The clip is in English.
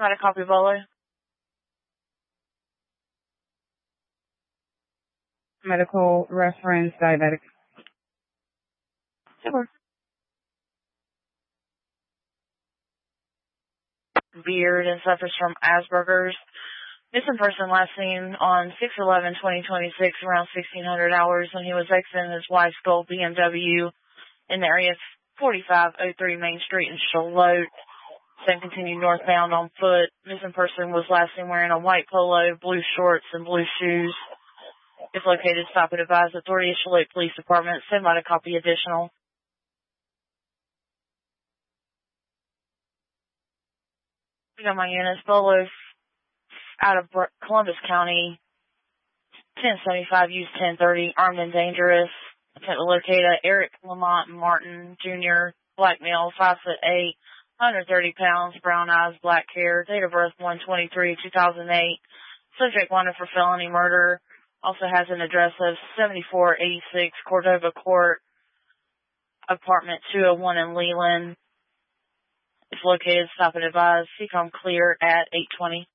Got a copy, Bolo. Medical reference diabetic. Super. Beard and suffers from Asperger's. Missing person last seen on 6/11/2026 around 1600 hours when he was exiting his wife's gold BMW in the area of 4503 Main Street in Charlotte. Then continued northbound on foot. Missing person was last seen wearing a white polo, blue shorts, and blue shoes. If located, stop and advise authority of Charlotte Police Department. Send out a copy additional. You got my units. Bolo out of Columbus County, 1075 use 1030, armed and dangerous. Attempt to locate Eric Lamont Martin Jr., black male, 5'8", 130 pounds, brown eyes, black hair, date of birth 1/23/2008. Subject wanted for felony murder. Also has an address of 7486 Cordova Court, apartment 201 in Leland. If located, stop and advise. CCOM clear at 8:20.